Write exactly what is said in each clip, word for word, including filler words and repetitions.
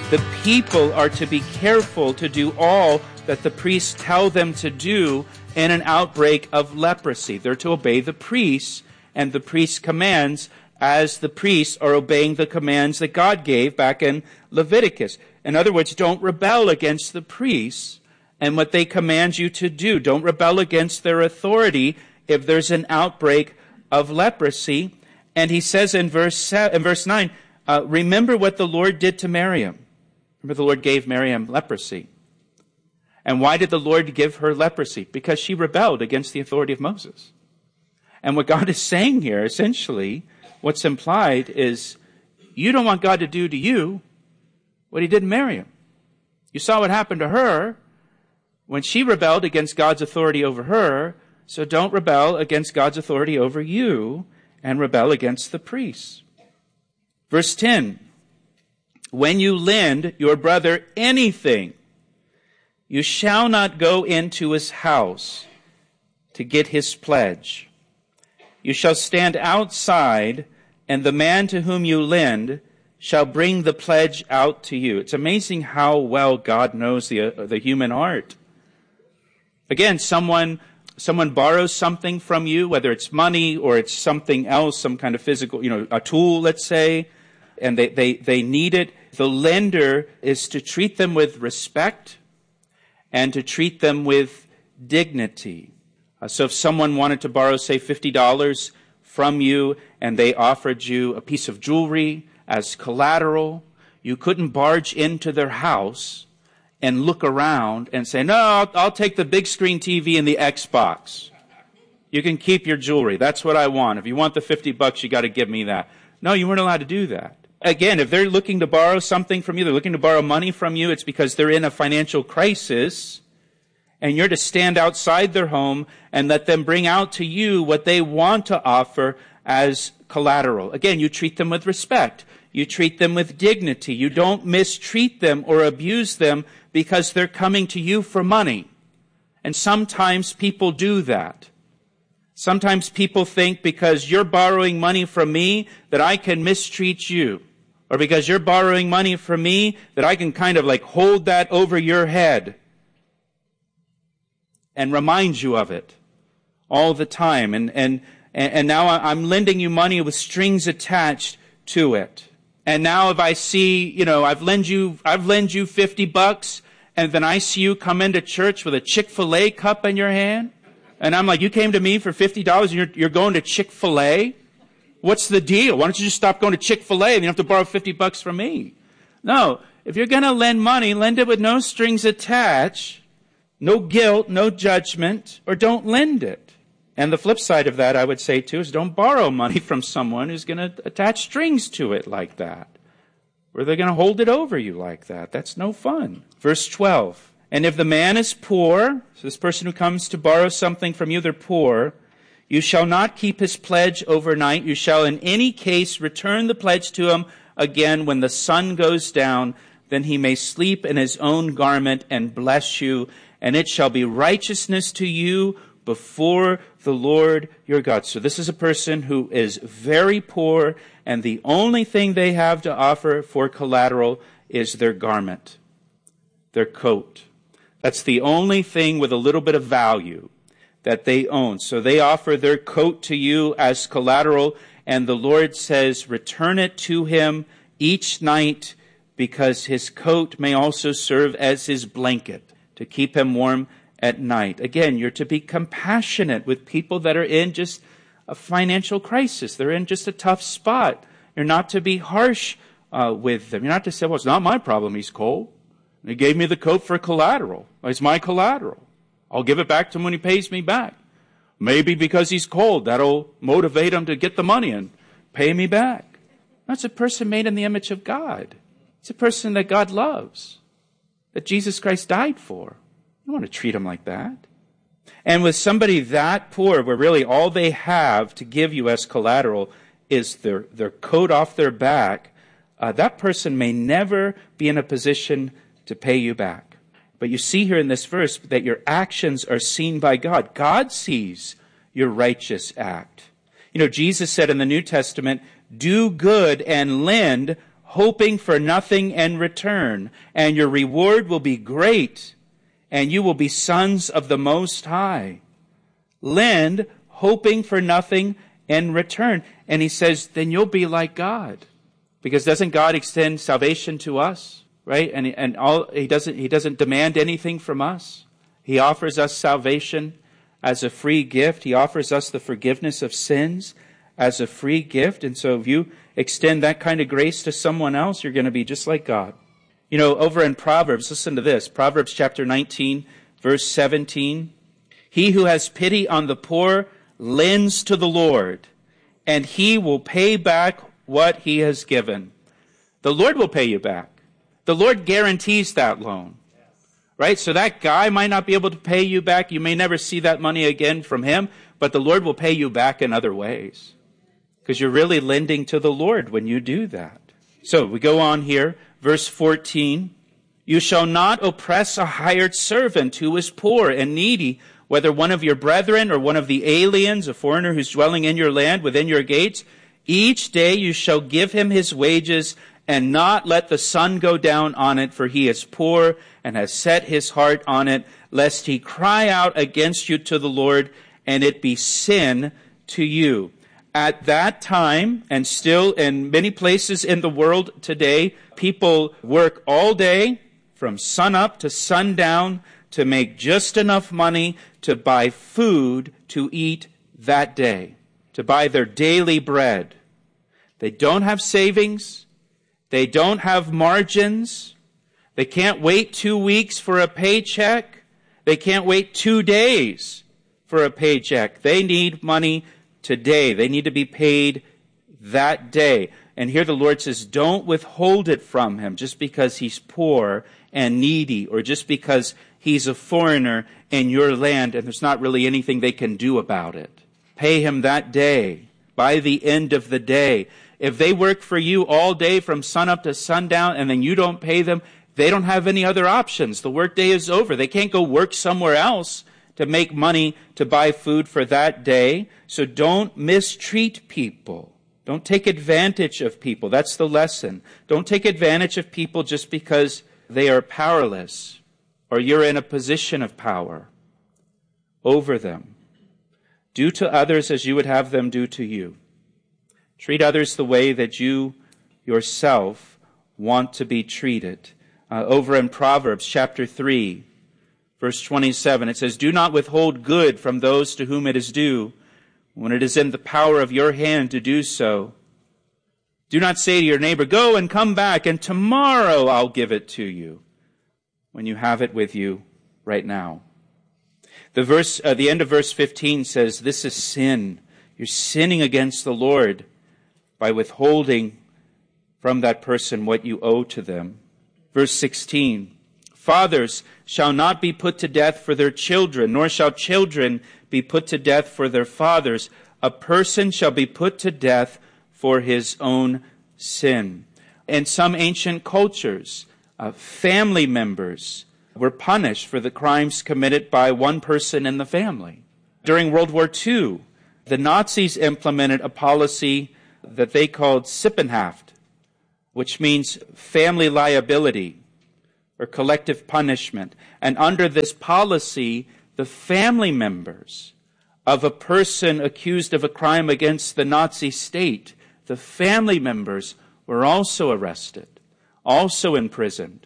The people are to be careful to do all that the priests tell them to do in an outbreak of leprosy. They're to obey the priests and the priest's commands as the priests are obeying the commands that God gave back in Leviticus. In other words, don't rebel against the priests and what they command you to do. Don't rebel against their authority if there's an outbreak of leprosy. And he says in verse seven, in verse nine, uh, remember what the Lord did to Miriam. Remember, the Lord gave Miriam leprosy. And why did the Lord give her leprosy? Because she rebelled against the authority of Moses. And what God is saying here, essentially, what's implied is, you don't want God to do to you what he did to Miriam. You saw what happened to her when she rebelled against God's authority over her, so don't rebel against God's authority over you and rebel against the priests. Verse ten, when you lend your brother anything, you shall not go into his house to get his pledge. You shall stand outside, and the man to whom you lend shall bring the pledge out to you. It's amazing how well God knows the, uh, the human heart. Again, someone someone borrows something from you, whether it's money or it's something else, some kind of physical, you know, a tool, let's say, and they, they, they need it. The lender is to treat them with respect and to treat them with dignity. Uh, so if someone wanted to borrow, say, fifty dollars from you and they offered you a piece of jewelry as collateral, you couldn't barge into their house and look around and say, no, I'll, I'll take the big screen T V and the Xbox. You can keep your jewelry. That's what I want. If you want the fifty bucks, you got to give me that. No, you weren't allowed to do that. Again, if they're looking to borrow something from you, they're looking to borrow money from you, it's because they're in a financial crisis, and you're to stand outside their home and let them bring out to you what they want to offer as collateral. Again, you treat them with respect. You treat them with dignity. You don't mistreat them or abuse them because they're coming to you for money. And sometimes people do that. Sometimes people think because you're borrowing money from me that I can mistreat you. Or because you're borrowing money from me that I can kind of like hold that over your head and remind you of it all the time. And, and, and now I'm lending you money with strings attached to it. And now if I see, you know, I've lend you, I've lend you fifty bucks, and then I see you come into church with a Chick-fil-A cup in your hand, and I'm like, you came to me for fifty dollars and you're, you're going to Chick-fil-A? What's the deal? Why don't you just stop going to Chick-fil-A and you don't have to borrow fifty bucks from me? No, if you're going to lend money, lend it with no strings attached, no guilt, no judgment, or don't lend it. And the flip side of that, I would say, too, is don't borrow money from someone who's going to attach strings to it like that, or they're going to hold it over you like that. That's no fun. Verse twelve, and if the man is poor, so this person who comes to borrow something from you, they're poor, you shall not keep his pledge overnight. You shall in any case return the pledge to him again when the sun goes down. Then he may sleep in his own garment and bless you, and it shall be righteousness to you before the Lord your God. So this is a person who is very poor, and the only thing they have to offer for collateral is their garment, their coat. That's the only thing with a little bit of value that they own. So they offer their coat to you as collateral, and the Lord says, return it to him each night, because his coat may also serve as his blanket to keep him warm at night. Again, you're to be compassionate with people that are in just a financial crisis. They're in just a tough spot. You're not to be harsh uh, with them. You're not to say, well, it's not my problem he's cold. He gave me the coat for collateral. It's my collateral. I'll give it back to him when he pays me back. Maybe because he's cold, that'll motivate him to get the money and pay me back. That's a person made in the image of God. It's a person that God loves, that Jesus Christ died for. You don't want to treat him like that. And with somebody that poor, where really all they have to give you as collateral is their, their coat off their back, uh, that person may never be in a position to pay you back. But you see here in this verse that your actions are seen by God. God sees your righteous act. You know, Jesus said in the New Testament, do good and lend, hoping for nothing in return, and your reward will be great, and you will be sons of the Most High. Lend, hoping for nothing in return. And he says, then you'll be like God. Because doesn't God extend salvation to us, right? And and all he doesn't he doesn't demand anything from us. He offers us salvation as a free gift. He offers us the forgiveness of sins as a free gift. And so if you extend that kind of grace to someone else, you're going to be just like God. You know, over in Proverbs, listen to this. Proverbs chapter nineteen, verse seventeen. He who has pity on the poor lends to the Lord, and he will pay back what he has given. The Lord will pay you back. The Lord guarantees that loan. Right? So that guy might not be able to pay you back. You may never see that money again from him, but the Lord will pay you back in other ways. Because you're really lending to the Lord when you do that. So we go on here. Verse fourteen. You shall not oppress a hired servant who is poor and needy, whether one of your brethren or one of the aliens, a foreigner who's dwelling in your land within your gates. Each day you shall give him his wages, and not let the sun go down on it, for he is poor and has set his heart on it, lest he cry out against you to the Lord, and it be sin to you. At that time, and still in many places in the world today, people work all day from sunup to sundown to make just enough money to buy food to eat that day, to buy their daily bread. They don't have savings. They don't have margins. They can't wait two weeks for a paycheck. They can't wait two days for a paycheck. They need money today. They need to be paid that day. And here the Lord says, don't withhold it from him just because he's poor and needy, or just because he's a foreigner in your land and there's not really anything they can do about it. Pay him that day, by the end of the day. If they work for you all day from sunup to sundown and then you don't pay them, they don't have any other options. The workday is over. They can't go work somewhere else to make money to buy food for that day. So don't mistreat people. Don't take advantage of people. That's the lesson. Don't take advantage of people just because they are powerless or you're in a position of power over them. Do to others as you would have them do to you. Treat others the way that you yourself want to be treated. Uh, over in Proverbs chapter three, verse twenty-seven, it says, do not withhold good from those to whom it is due, when it is in the power of your hand to do so. Do not say to your neighbor, go and come back, and tomorrow I'll give it to you, when you have it with you right now. The verse, uh, the end of verse fifteen says, this is sin. You're sinning against the Lord by withholding from that person what you owe to them. Verse sixteen, fathers shall not be put to death for their children, nor shall children be put to death for their fathers. A person shall be put to death for his own sin. In some ancient cultures, uh, family members were punished for the crimes committed by one person in the family. During World War Two, the Nazis implemented a policy that they called Sippenhaft, which means family liability or collective punishment. And under this policy, the family members of a person accused of a crime against the Nazi state, the family members were also arrested, also imprisoned,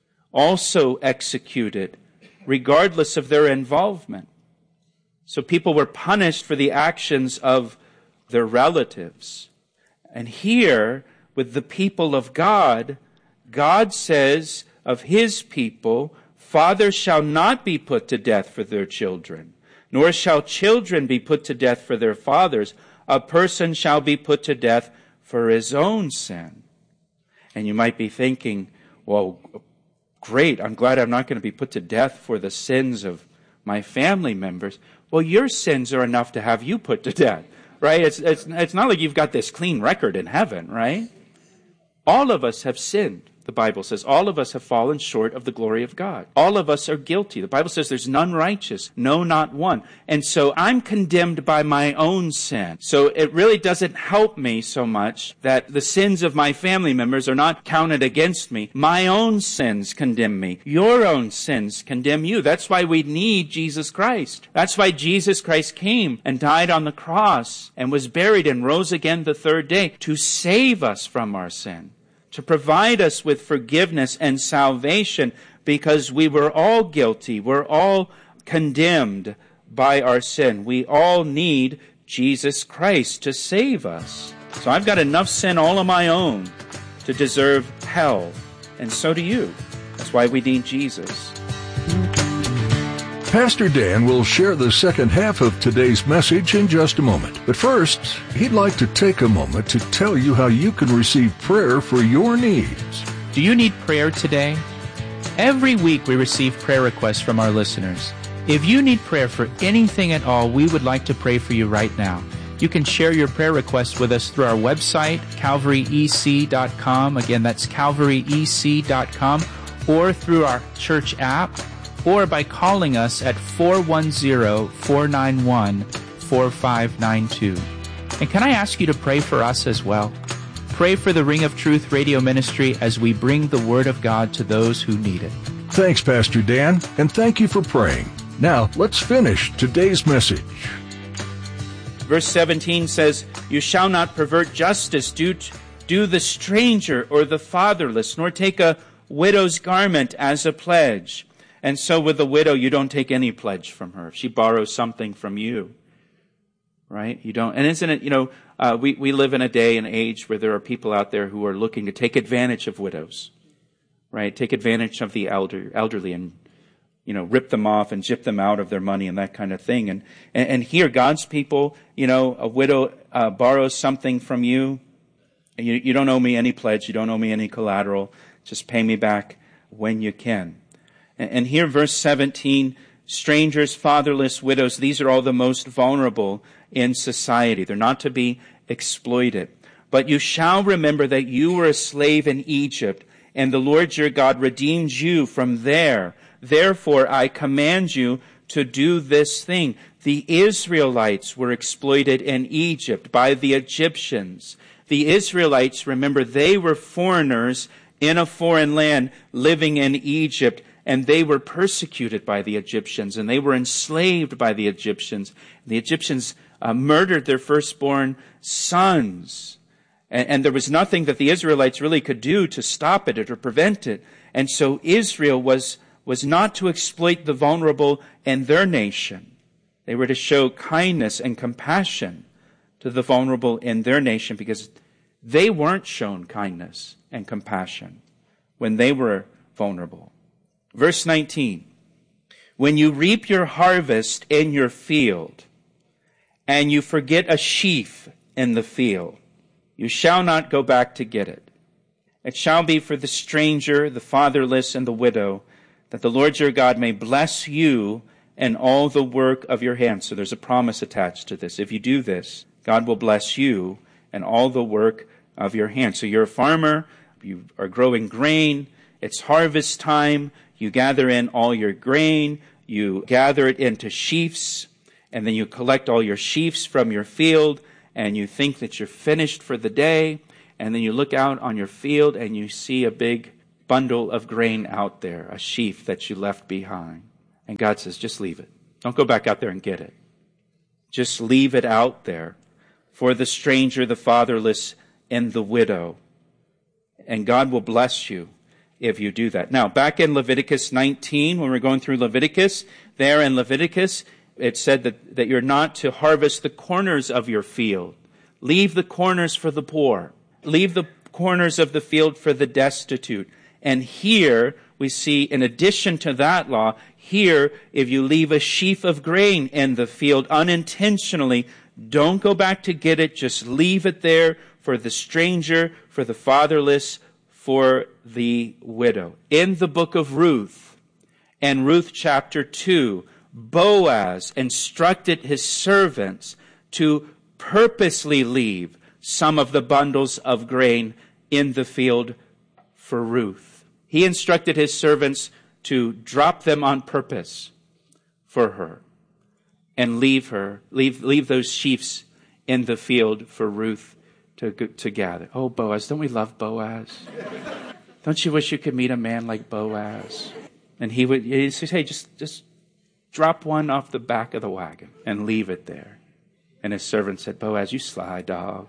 also executed, regardless of their involvement. So people were punished for the actions of their relatives. And here, with the people of God, God says of his people, fathers shall not be put to death for their children, nor shall children be put to death for their fathers. A person shall be put to death for his own sin. And you might be thinking, well, great, I'm glad I'm not going to be put to death for the sins of my family members. Well, your sins are enough to have you put to death, right? It's, it's, it's not like you've got this clean record in heaven, right? All of us have sinned. the Bible says. All of us have fallen short of the glory of God. All of us are guilty. The Bible says there's none righteous, no, not one. And so I'm condemned by my own sin. So it really doesn't help me so much that the sins of my family members are not counted against me. My own sins condemn me. Your own sins condemn you. That's why we need Jesus Christ. That's why Jesus Christ came and died on the cross and was buried and rose again the third day to save us from our sin, to provide us with forgiveness and salvation, because we were all guilty. We're all condemned by our sin. We all need Jesus Christ to save us. So I've got enough sin all on my own to deserve hell, and so do you. That's why we need Jesus. Pastor Dan will share the second half of today's message in just a moment. But first, he'd like to take a moment to tell you how you can receive prayer for your needs. Do you need prayer today? Every week we receive prayer requests from our listeners. If you need prayer for anything at all, we would like to pray for you right now. You can share your prayer requests with us through our website, calvary e c dot com. Again, that's calvary e c dot com, or through our church app, or by calling us at four one zero, four nine one, four five nine two. And can I ask you to pray for us as well? Pray for the Ring of Truth radio ministry as we bring the Word of God to those who need it. Thanks, Pastor Dan, and thank you for praying. Now, let's finish today's message. Verse seventeen says, "You shall not pervert justice, do, do the stranger or the fatherless, nor take a widow's garment as a pledge." And so with the widow, you don't take any pledge from her. If she borrows something from you, right? You don't. And isn't it, you know, uh, we, we live in a day and age where there are people out there who are looking to take advantage of widows, right? Take advantage of the elder, elderly and, you know, rip them off and gyp them out of their money and that kind of thing. And, and, and here, God's people, you know, a widow uh, borrows something from you. And you, you don't owe me any pledge. You don't owe me any collateral. Just pay me back when you can. And here, verse seventeen, strangers, fatherless, widows, these are all the most vulnerable in society. They're not to be exploited. But you shall remember that you were a slave in Egypt, and the Lord your God redeemed you from there. Therefore, I command you to do this thing. The Israelites were exploited in Egypt by the Egyptians. The Israelites, remember, they were foreigners in a foreign land living in Egypt. And they were persecuted by the Egyptians, and they were enslaved by the Egyptians. The Egyptians uh, murdered their firstborn sons. And, and there was nothing that the Israelites really could do to stop it or to prevent it. And so Israel was, was not to exploit the vulnerable in their nation. They were to show kindness and compassion to the vulnerable in their nation, because they weren't shown kindness and compassion when they were vulnerable. Verse nineteen, when you reap your harvest in your field, and you forget a sheaf in the field, you shall not go back to get it. It shall be for the stranger, the fatherless, and the widow, that the Lord your God may bless you and all the work of your hands. So there's a promise attached to this. If you do this, God will bless you and all the work of your hands. So you're a farmer, you are growing grain, it's harvest time. You gather in all your grain, you gather it into sheaves, and then you collect all your sheaves from your field, and you think that you're finished for the day, and then you look out on your field and you see a big bundle of grain out there, a sheaf that you left behind. And God says, just leave it. Don't go back out there and get it. Just leave it out there for the stranger, the fatherless, and the widow. And God will bless you if you do that. Now, back in Leviticus nineteen, when we're going through Leviticus, there in Leviticus, it said that, that you're not to harvest the corners of your field. Leave the corners for the poor. Leave the corners of the field for the destitute. And here, we see, in addition to that law, here, if you leave a sheaf of grain in the field unintentionally, don't go back to get it. Just leave it there for the stranger, for the fatherless, for the widow. In the book of Ruth, and Ruth chapter two, Boaz instructed his servants to purposely leave some of the bundles of grain in the field for Ruth. He instructed his servants to drop them on purpose for her and leave her, leave, leave those sheaves in the field for Ruth to, to gather. Oh, Boaz, don't we love Boaz? Don't you wish you could meet a man like Boaz? And he would he'd say, hey, just, just drop one off the back of the wagon and leave it there. And his servant said, Boaz, you sly dog.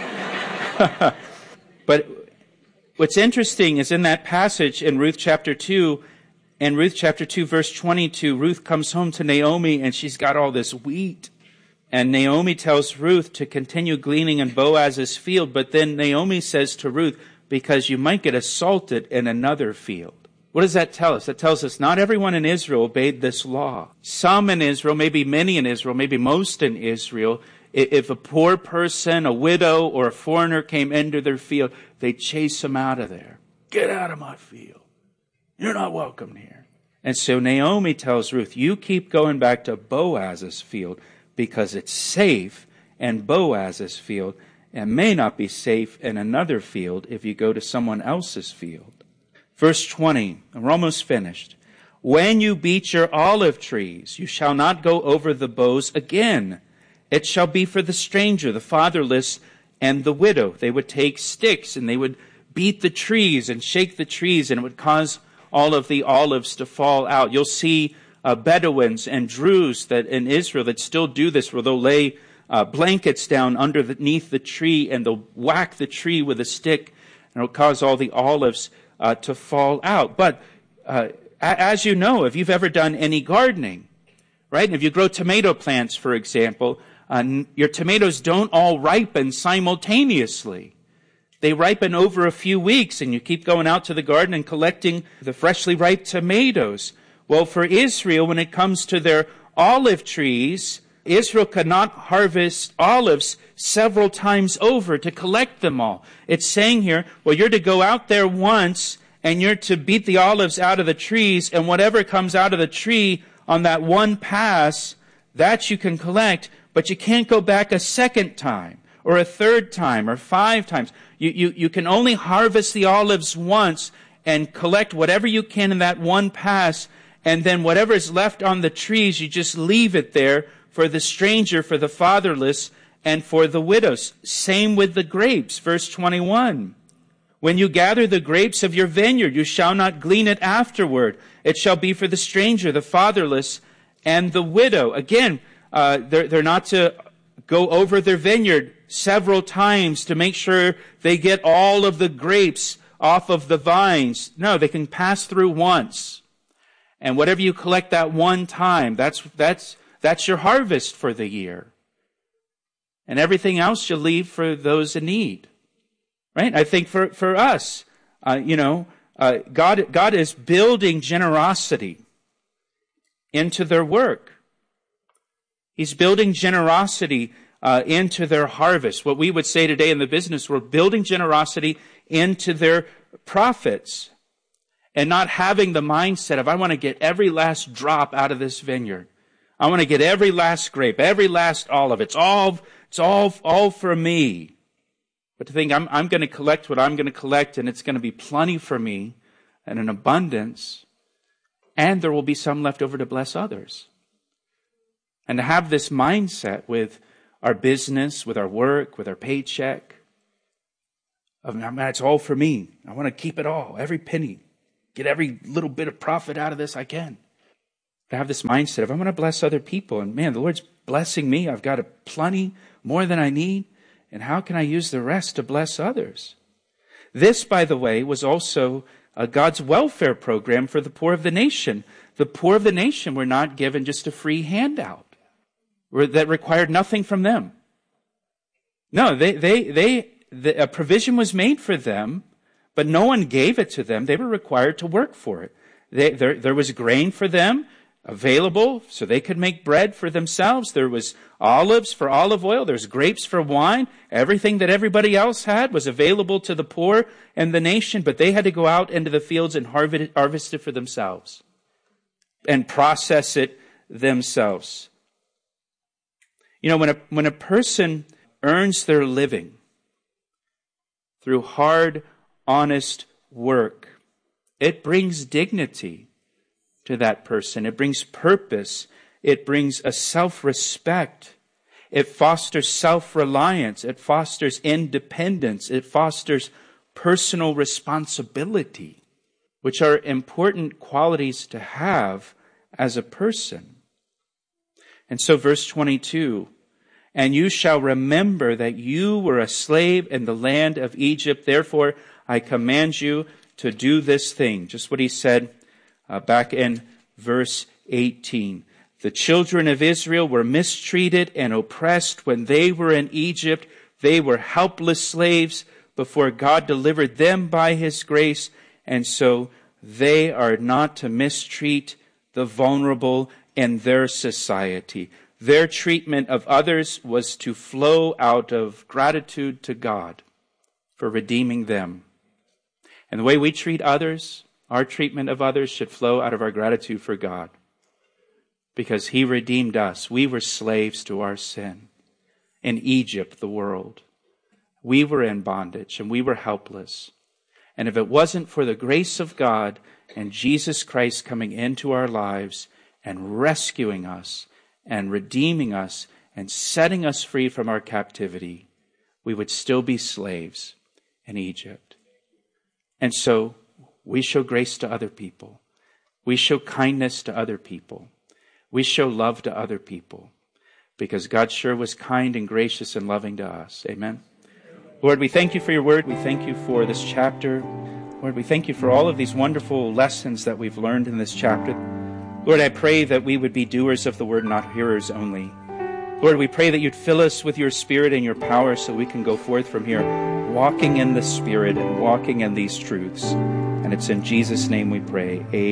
But what's interesting is in that passage in Ruth chapter two, in Ruth chapter two, verse twenty-two, Ruth comes home to Naomi and she's got all this wheat. And Naomi tells Ruth to continue gleaning in Boaz's field. But then Naomi says to Ruth, because you might get assaulted in another field. What does that tell us? That tells us not everyone in Israel obeyed this law. Some in Israel, maybe many in Israel, maybe most in Israel, if a poor person, a widow, or a foreigner came into their field, they'd chase them out of there. Get out of my field. You're not welcome here. And so Naomi tells Ruth, you keep going back to Boaz's field because it's safe in Boaz's field and may not be safe in another field if you go to someone else's field. Verse twenty, and we're almost finished. When you beat your olive trees, you shall not go over the boughs again. It shall be for the stranger, the fatherless, and the widow. They would take sticks and they would beat the trees and shake the trees, and it would cause all of the olives to fall out. You'll see uh, Bedouins and Druze that in Israel that still do this, where they'll lay uh, blankets down underneath the tree and they'll whack the tree with a stick, and it'll cause all the olives Uh, to fall out. But uh, as you know, if you've ever done any gardening, right? If you grow tomato plants, for example, uh, your tomatoes don't all ripen simultaneously. They ripen over a few weeks, and you keep going out to the garden and collecting the freshly ripe tomatoes. Well, for Israel, when it comes to their olive trees, Israel could not harvest olives several times over to collect them all. It's saying here, well, you're to go out there once and you're to beat the olives out of the trees, and whatever comes out of the tree on that one pass, that you can collect, but you can't go back a second time or a third time or five times. You, you, you can only harvest the olives once and collect whatever you can in that one pass, and then whatever is left on the trees, you just leave it there for the stranger, for the fatherless, and for the widows. Same with the grapes. Verse twenty-one. When you gather the grapes of your vineyard, you shall not glean it afterward. It shall be for the stranger, the fatherless, and the widow. Again, uh, they're, they're not to go over their vineyard several times to make sure they get all of the grapes off of the vines. No, they can pass through once. And whatever you collect that one time, that's, that's, That's your harvest for the year. And everything else you leave for those in need. Right? I think for, for us, uh, you know, uh, God, God is building generosity into their work. He's building generosity uh, into their harvest. What we would say today in the business world, building generosity into their profits. And not having the mindset of, I want to get every last drop out of this vineyard. I want to get every last grape, every last olive. It's all, it's all, all for me. But to think I'm, I'm going to collect what I'm going to collect, and it's going to be plenty for me and an abundance, and there will be some left over to bless others. And to have this mindset with our business, with our work, with our paycheck, of, man, it's all for me. I want to keep it all, every penny, get every little bit of profit out of this I can. To have this mindset of, I'm going to bless other people. And man, the Lord's blessing me. I've got a plenty, more than I need. And how can I use the rest to bless others? This, by the way, was also uh, God's welfare program for the poor of the nation. The poor of the nation were not given just a free handout that required nothing from them. No, they, they, they, the, a provision was made for them, but no one gave it to them. They were required to work for it. They, there, there was grain for them available so they could make bread for themselves. There was olives for olive oil. There's grapes for wine. Everything that everybody else had was available to the poor and the nation, but they had to go out into the fields and harvest it for themselves and process it themselves. You know, when a, when a person earns their living through hard, honest work, it brings dignity to that person. It brings purpose. It brings a self-respect. It fosters self-reliance. It fosters independence. It fosters personal responsibility, which are important qualities to have as a person. And so verse twenty-two, and you shall remember that you were a slave in the land of Egypt. Therefore, I command you to do this thing. Just what he said uh, back in verse eighteen. The children of Israel were mistreated and oppressed when they were in Egypt. They were helpless slaves before God delivered them by his grace. And so they are not to mistreat the vulnerable in their society. Their treatment of others was to flow out of gratitude to God for redeeming them. And the way we treat others, our treatment of others should flow out of our gratitude for God. Because he redeemed us. We were slaves to our sin. In Egypt, the world. We were in bondage and we were helpless. And if it wasn't for the grace of God and Jesus Christ coming into our lives and rescuing us and redeeming us and setting us free from our captivity, we would still be slaves in Egypt. And so we show grace to other people. We show kindness to other people. We show love to other people because God sure was kind and gracious and loving to us. Amen. Lord, we thank you for your word. We thank you for this chapter. Lord, we thank you for all of these wonderful lessons that we've learned in this chapter. Lord, I pray that we would be doers of the word, not hearers only. Lord, we pray that you'd fill us with your spirit and your power so we can go forth from here walking in the spirit and walking in these truths. And it's in Jesus' name we pray. Amen.